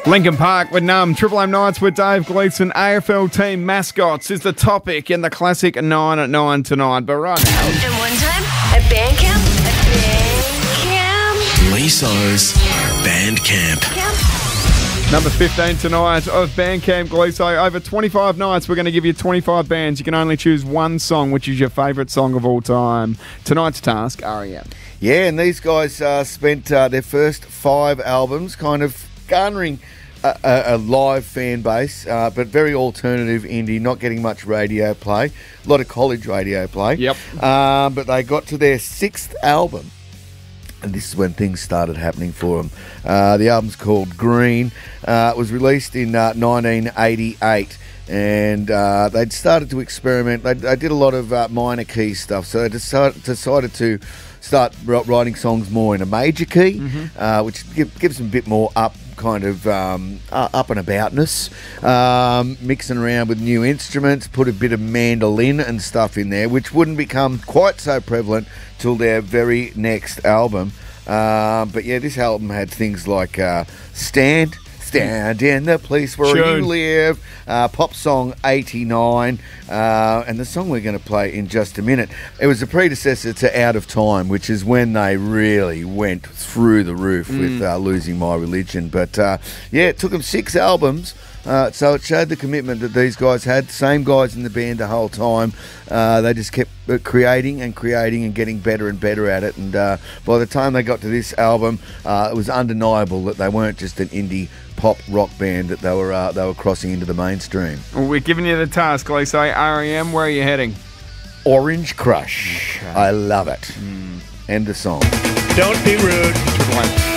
Lincoln Park with Numb, Triple M Nights with Dave Gleeson, AFL team mascots is the topic in the classic 9 at 9 tonight. But right now... And one time, at band camp, Gleeso's Band Camp. Number 15 tonight of Bandcamp Gleeso. Over 25 nights, we're going to give you 25 bands. You can only choose one song, which is your favourite song of all time. Tonight's task, R.E.M. Yeah, and these guys spent their first 5 albums kind of garnering a live fan base, but very alternative indie, not getting much radio play. A lot of college radio play. Yep. But they got to their 6th album, and this is when things started happening for them. The album's called Green. It was released in 1988. And they'd started to experiment. They did a lot of minor key stuff, so they decided to start writing songs more in a major key, which gives them a bit more up and aboutness, mixing around with new instruments, put a bit of mandolin and stuff in there, which wouldn't become quite so prevalent till their very next album. But yeah, this album had things like Stand in the Place Where You Live, pop song 89, and the song we're going to play in just a minute. It was a predecessor to Out of Time, which is when they really went through the roof with Losing My Religion. But yeah, it took them 6 albums. So it showed the commitment that these guys had. Same guys in the band the whole time. They just kept creating and getting better and better at it. And by the time they got to this album, it was undeniable that they weren't just an indie pop rock band, that they were crossing into the mainstream. Well, we're giving you the task, Lisa. R.E.M., where are you heading? Orange Crush. Okay. I love it. End the song. Don't be rude. Triple M.